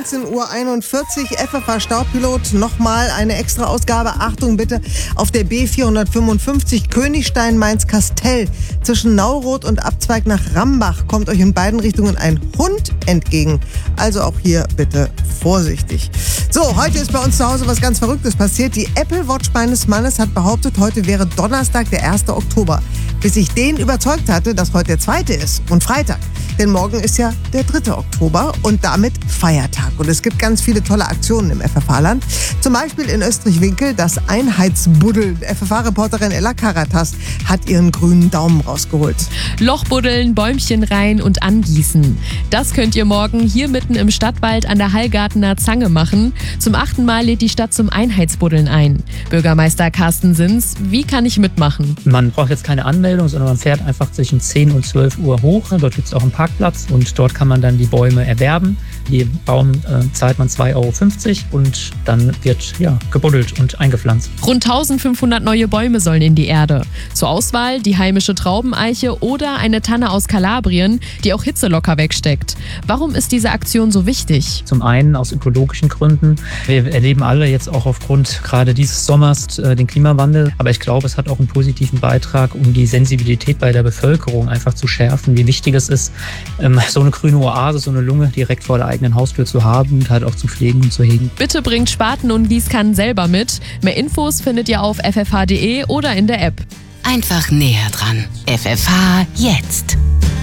13:41 Uhr. FFH Staubpilot, nochmal eine extra Ausgabe. Achtung bitte, auf der B455 Königstein-Mainz-Kastell zwischen Nauroth und Abzweig nach Rambach kommt euch in beiden Richtungen ein Hund entgegen. Also auch hier bitte vorsichtig. So, heute ist bei uns zu Hause was ganz Verrücktes passiert. Die Apple Watch meines Mannes hat behauptet, heute wäre Donnerstag, der 1. Oktober. Bis ich den überzeugt hatte, dass heute der 2. ist und Freitag. Denn morgen ist ja der 3. Oktober und damit Feiertag. Und es gibt ganz viele tolle Aktionen im FFH-Land. Zum Beispiel in Österreich-Winkel das Einheitsbuddeln. FFH-Reporterin Ella Karatas hat ihren grünen Daumen rausgeholt. Lochbuddeln, Bäumchen rein und angießen. Das könnt ihr morgen hier mitten im Stadtwald an der Hallgartener Zange machen. Zum 8. Mal lädt die Stadt zum Einheitsbuddeln ein. Bürgermeister Carsten Sins, wie kann ich mitmachen? Man braucht jetzt keine Anmeldung, sondern man fährt einfach zwischen 10 und 12 Uhr hoch. Dort gibt es auch einen Parkplatz und dort kann man dann die Bäume erwerben. Je Baum zahlt man 2,50 € und dann wird gebuddelt und eingepflanzt. Rund 1500 neue Bäume sollen in die Erde. Zur Auswahl die heimische Traubeneiche oder eine Tanne aus Kalabrien, die auch Hitze locker wegsteckt. Warum ist diese Aktion so wichtig? Zum einen aus ökologischen Gründen. Wir erleben alle jetzt auch aufgrund gerade dieses Sommers den Klimawandel. Aber ich glaube, es hat auch einen positiven Beitrag, um die Sensibilität bei der Bevölkerung einfach zu schärfen, wie wichtig es ist, so eine grüne Oase, so eine Lunge direkt vor der eigenen Haustür zu haben und halt auch zu pflegen und zu hegen. Bitte bringt Spaten und Gießkannen selber mit. Mehr Infos findet ihr auf ffh.de oder in der App. Einfach näher dran. FFH jetzt.